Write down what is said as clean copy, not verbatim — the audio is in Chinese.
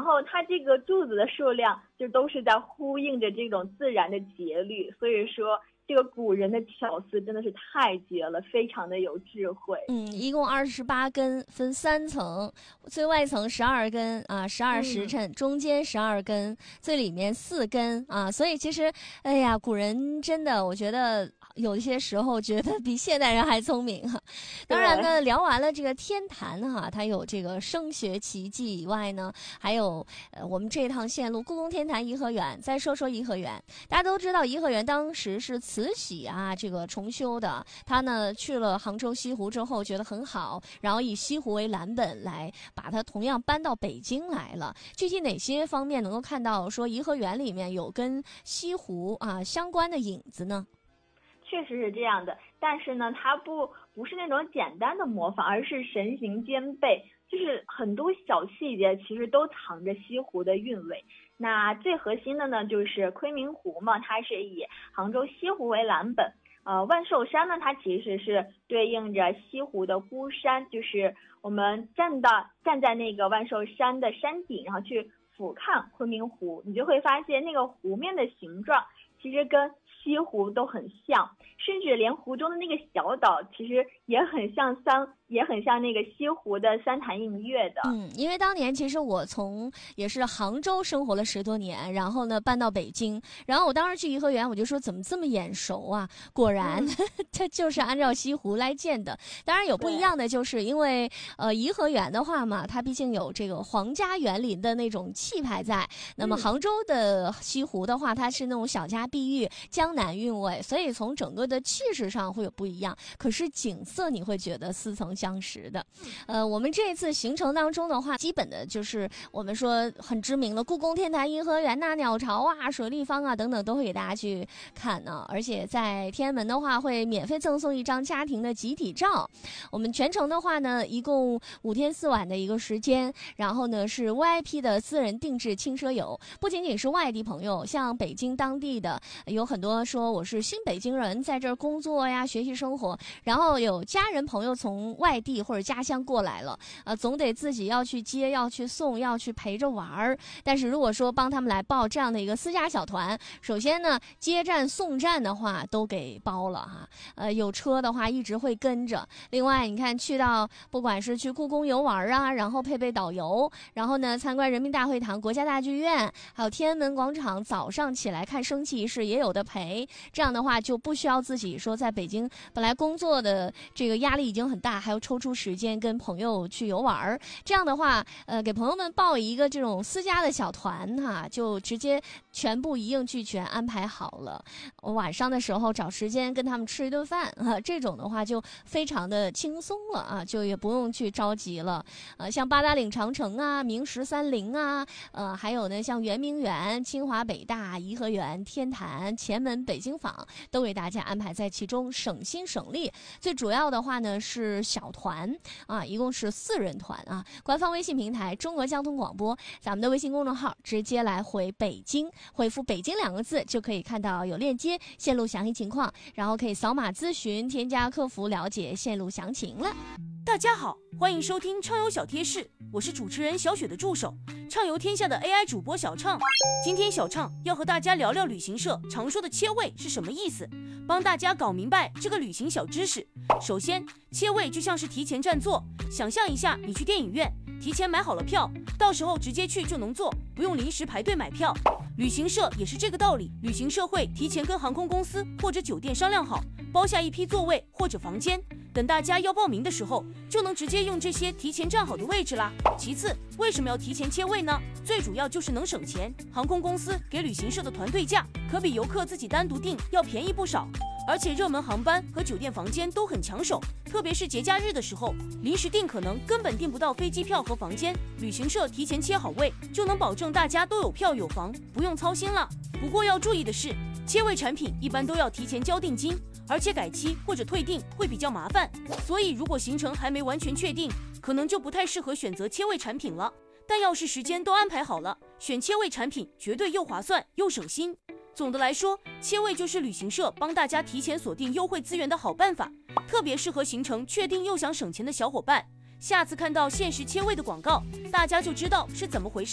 后它这个柱子的数量就都是在呼应着这种自然的节律，所以说这个古人的巧思真的是太绝了，非常的有智慧。 一共28根，分3层，最外层12根啊，12时辰，中间12根，最里面4根啊。所以其实，哎呀，古人真的，我觉得有些时候觉得比现代人还聪明哈。当然呢，聊完了这个天坛哈，它有这个声学奇迹以外呢，还有我们这趟线路故宫天坛颐和园。再说说颐和园，大家都知道颐和园当时是慈禧啊这个重修的，他呢去了杭州西湖之后觉得很好，然后以西湖为蓝本来把它同样搬到北京来了。具体哪些方面能够看到说颐和园里面有跟西湖啊相关的影子呢？ 确实是这样的，但是呢，它不是那种简单的模仿，而是神形兼备，就是很多小细节其实都藏着西湖的韵味。那最核心的呢，就是昆明湖嘛，它是以杭州西湖为蓝本。万寿山呢，它其实是对应着西湖的孤山，就是我们站在那个万寿山的山顶，然后去俯瞰昆明湖，你就会发现那个湖面的形状其实跟西湖都很像，甚至连湖中的那个小岛其实也很像那个西湖的三潭印月的。 因为当年其实我也是杭州生活了10多年，然后呢搬到北京，然后我当时去颐和园，我就说怎么这么眼熟啊？果然，它就是按照西湖来建的。当然有不一样的，就是因为颐和园的话嘛，它毕竟有这个皇家园林的那种气派在。那么杭州的西湖的话，它是那种小家碧玉、江南韵味，所以从整个的气势上会有不一样。可是景色你会觉得似曾相识的。我们这次行程当中的话，基本的就是我们说很知名的故宫天坛、颐和园呐、鸟巢啊、水立方啊等等，都会给大家去看呢。而且在天安门的话，会免费赠送一张家庭的集体照。我们全程的话呢，一共5天4晚的一个时间，然后呢是 VIP 的私人定制轻奢游，不仅仅是外地朋友，像北京当地的有很多说我是新北京人，在这儿工作呀、学习生活，然后有家人朋友从外地或者家乡过来了，总得自己要去接、要去送、要去陪着玩儿。但是如果说帮他们来报这样的一个私家小团，首先呢，接站送站的话都给包了哈，有车的话一直会跟着。另外，你看去到不管是去故宫游玩啊，然后配导游，然后呢参观人民大会堂、国家大剧院，还有天安门广场，早上起来看升旗仪式也有的陪。这样的话就不需要自己说在北京本来工作的这个压力已经很大，还要抽出时间跟朋友去游玩。这样的话给朋友们报一个这种私家的小团哈，就直接全部一应俱全安排好了。晚上的时候找时间跟他们吃一顿饭这种的话就非常的轻松了啊，就也不用去着急了。像八达岭长城啊、明13陵啊，还有呢像圆明园、清华北大、颐和园、天坛、前门、北京坊都给大家安排在其中，省心省力。最主要的话呢是小团啊，一共是4人团啊。官方微信平台中俄交通广播，咱们的微信公众号直接来回北京，回复北京2个字就可以看到有链接，线路详细情况，然后可以扫码咨询，添加客服了解线路详情了。 大家好，欢迎收听畅游小贴士，我是主持人小雪的助手，畅游天下的 AI 主播小畅。今天小畅要和大家聊聊旅行社常说的切位是什么意思，帮大家搞明白这个旅行小知识。首先，切位就像是提前占座，想象一下你去电影院，提前买好了票，到时候直接去就能坐，不用临时排队买票。旅行社也是这个道理，旅行社会提前跟航空公司或者酒店商量好，包下一批座位或者房间，等大家要报名的时候，就能直接用这些提前占好的位置啦。其次，为什么要提前切位呢？最主要就是能省钱，航空公司给旅行社的团队价可比游客自己单独订要便宜不少，而且热门航班和酒店房间都很抢手，特别是节假日的时候，临时订可能根本订不到飞机票和房间，旅行社提前切好位，就能保证大家都有票有房，不用操心了。不过要注意的是，切位产品一般都要提前交定金，而且改期或者退订会比较麻烦，所以如果行程还没完全确定，可能就不太适合选择切位产品了。但要是时间都安排好了，选切位产品绝对又划算又省心。总的来说，切位就是旅行社帮大家提前锁定优惠资源的好办法，特别适合行程确定又想省钱的小伙伴。下次看到限时切位的广告，大家就知道是怎么回事。